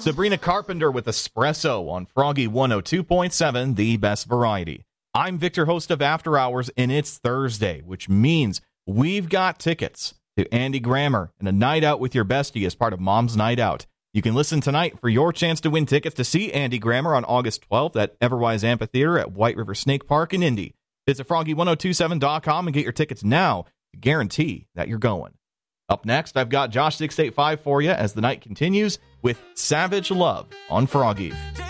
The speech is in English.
Sabrina Carpenter with Espresso on Froggy 102.7, the best variety. I'm Victor, host of After Hours, and it's Thursday, which means we've got tickets to Andy Grammer and a night out with your bestie as part of Mom's Night Out. You can listen tonight for your chance to win tickets to see Andy Grammer on August 12th at Everwise Amphitheater at White River Snake Park in Indy. Visit froggy1027.com and get your tickets now to guarantee that you're going. Up next, I've got Josh 685 for you as the night continues with Savage Love on Froggy.